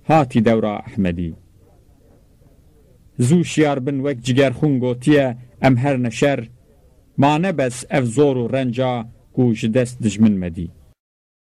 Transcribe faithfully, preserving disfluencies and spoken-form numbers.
هاتی دەورا ئەحمەدی زوو شیار بن وەک جگەرخون گۆتیە ئەم هەر نەشەر مانە بەس ئەف زۆر و ڕەنجا و ji dest dijmin medî